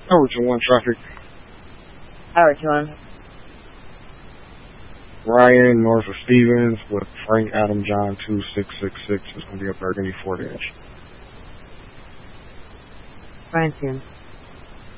Over to one traffic. Howard, you on? Ryan north of Stevens with Frank Adam John 2666 is going to be a Burgundy 40 inch. Ryan,